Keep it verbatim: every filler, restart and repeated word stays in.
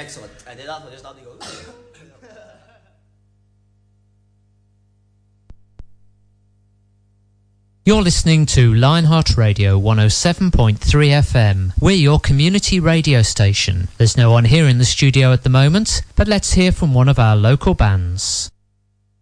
Excellent. En inderdaad, wat is dat niet goed? You're listening to Lionheart Radio one oh seven point three F M. We're your community radio station. There's no one here in the studio at the moment, but let's hear from one of our local bands.